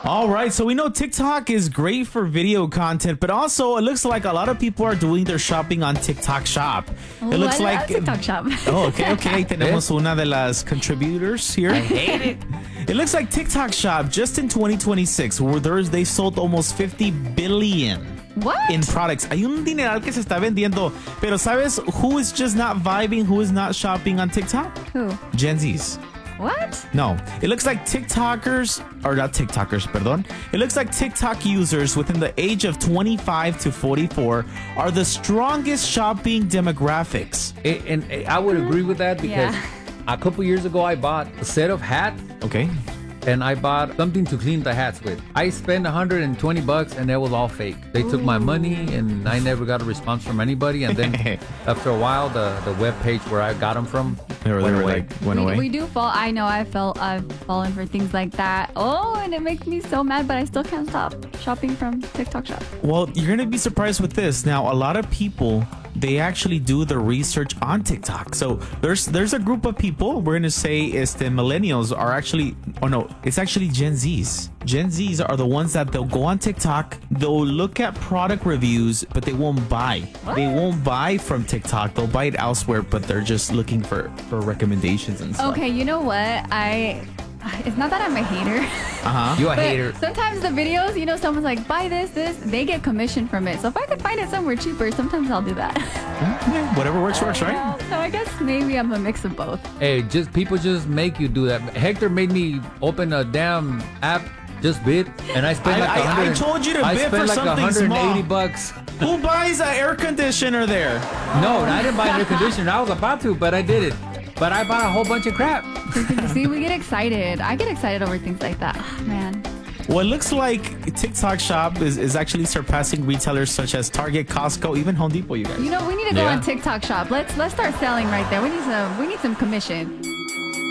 All right, so we know TikTok is great for video content, but also it looks like a lot of people are doing their shopping on TikTok Shop. It looks like TikTok Shop. Oh, okay. Tenemos una de las contributors here. I hate it. It looks like TikTok Shop just in 2026, they sold almost 50 billion. What? In products. Hay un dineral que se está vendiendo. Pero ¿sabes who is just not vibing? Who is not shopping on TikTok? Who? Gen Zs. What? No. It looks like TikTokers, or not TikTokers, pardon. It looks like TikTok users within the age of 25 to 44 are the strongest shopping demographics. And I would agree with that because a couple years ago I bought a set of hats. Okay. And I bought something to clean the hats with. I spent $120 and that was all fake. They took my money and I never got a response from anybody. And then after a while, the web page where I got them from went away. We do fall. I know I've fallen for things like that. Oh, and it makes me so mad, but I still can't stop shopping from TikTok Shop. Well, you're going to be surprised with this. Now, a lot of people, they actually do the research on TikTok. So there's a group of people, we're going to say millennials are actually, it's actually Gen Zs. Gen Zs are the ones that they'll go on TikTok, they'll look at product reviews, but they won't buy. What? They won't buy from TikTok. They'll buy it elsewhere, but they're just looking for recommendations and stuff. Okay, you know what? It's not that I'm a hater. You a But hater. sometimes the videos, someone's like, buy this, they get commission from it. So if I could find it somewhere cheaper, sometimes I'll do that. Yeah, whatever works, right? So I guess maybe I'm a mix of both. Hey, people just make you do that. Hector made me open a damn app, just bid, and I spent like I told you to bid for something $180. Who buys an air conditioner there? No, I didn't buy an air conditioner. I was about to, but I did it. But I bought a whole bunch of crap. See, we get excited. I get excited over things like that. Oh, man. Well, it looks like TikTok Shop is actually surpassing retailers such as Target, Costco, even Home Depot, you guys. We need to go on TikTok Shop. Let's start selling right there. We need some commission.